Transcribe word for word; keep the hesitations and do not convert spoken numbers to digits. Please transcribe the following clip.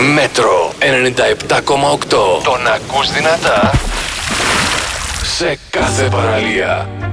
Μέτρο ενενήντα επτά κόμμα οκτώ. Τον ακούς δυνατά σε κάθε παραλία.